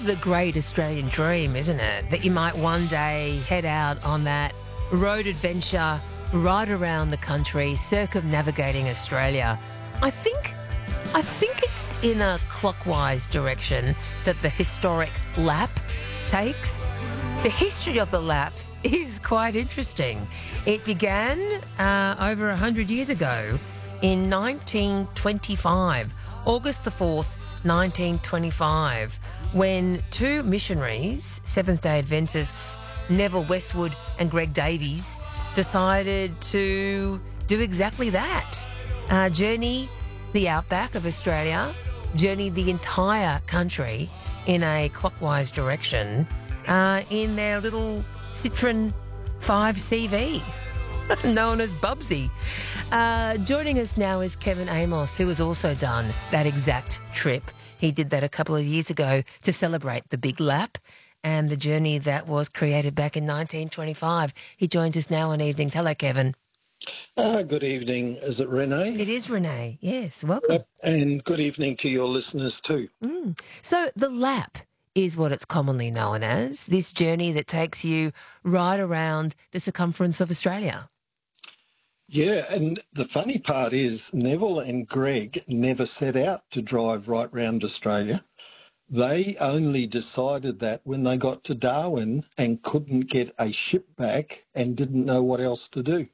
of the great Australian dream, isn't it? That you might one day head out on that road adventure right around the country, circumnavigating Australia. I think it's in a clockwise direction that the historic lap takes. The history of the lap is quite interesting. It began over 100 years ago in 1925, August the 4th, 1925, when two missionaries, Seventh-day Adventists Neville Westwood and Greg Davies, decided to do exactly that. Journey the outback of Australia, journey the entire country in a clockwise direction in their little Citroen 5CV, known as Bubsy. Joining us now is Kevin Amos, who has also done that exact trip. He did that a couple of years ago to celebrate the Big Lap and the journey that was created back in 1925. He joins us now on Evenings. Hello, Kevin. Good evening. Is it Renee? It is Renee, yes. Welcome. Yep. And good evening to your listeners too. So the lap is what it's commonly known as, this journey that takes you right around the circumference of Australia. Yeah, and the funny part is Neville and Greg never set out to drive right round Australia. They only decided that when they got to Darwin and couldn't get a ship back and didn't know what else to do.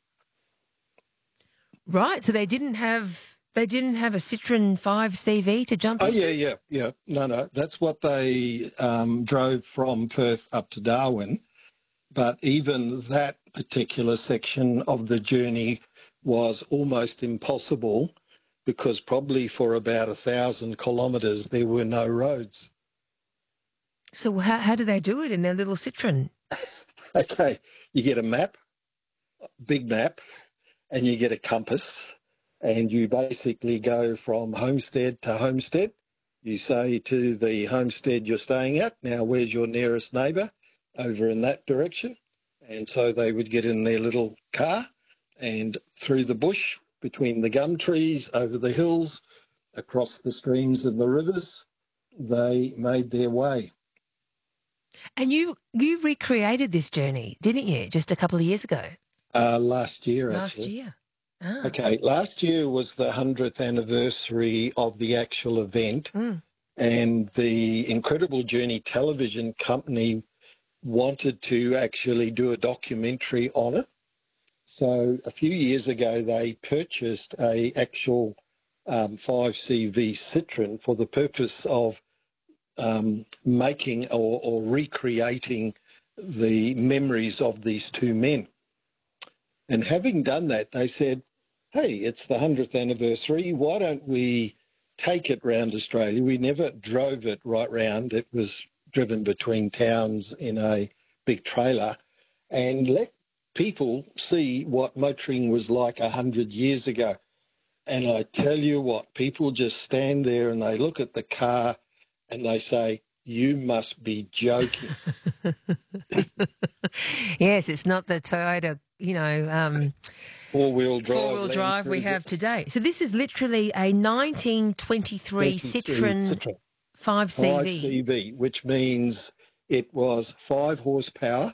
Right, so they didn't have a Citroen 5CV to jump into? Yeah. No, that's what they drove from Perth up to Darwin. But even that particular section of the journey was almost impossible because probably for about 1,000 kilometres there were no roads. So how do they do it in their little Citroen? Okay, you get a map, big map, and you get a compass, and you basically go from homestead to homestead. You say to the homestead you're staying at, now where's your nearest neighbour? Over in that direction. And so they would get in their little car and through the bush, between the gum trees, over the hills, across the streams and the rivers, they made their way. And you recreated this journey, didn't you, just a couple of years ago? Last year, actually. Last year. Ah. Okay, last year was the 100th anniversary of the actual event, and the Incredible Journey television company wanted to actually do a documentary on it. So a few years ago, they purchased a actual 5CV Citroen for the purpose of making or recreating the memories of these two men. And having done that, they said, hey, it's the 100th anniversary. Why don't we take it round Australia? We never drove it right round. It was driven between towns in a big trailer, and let people see what motoring was like 100 years ago. And I tell you what, people just stand there and they look at the car and they say, you must be joking. Yes, it's not the Toyota, four-wheel drive we have today. So this is literally a 1923 Citroen 5CV. 5CV, which means it was 5 horsepower